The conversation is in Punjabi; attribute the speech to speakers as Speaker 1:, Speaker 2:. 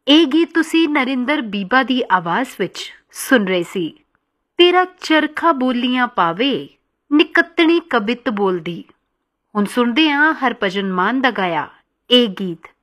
Speaker 1: ਇਹ ਗੀਤ ਤੁਸੀਂ ਨਰਿੰਦਰ ਬੀਬਾ ਦੀ ਆਵਾਜ਼ ਵਿੱਚ ਸੁਣ ਰਹੇ ਸੀ। ਤੇਰਾ ਚਰਖਾ ਬੋਲੀਆਂ ਪਾਵੇ ਨਿਕੱਤਣੀ ਕਬਿੱਤ ਬੋਲਦੀ। ਹੁਣ ਸੁਣਦੇ ਹਾਂ ਹਰਭਜਨ ਮਾਨ ਦਾ ਗਾਇਆ ਇਹ ਗੀਤ।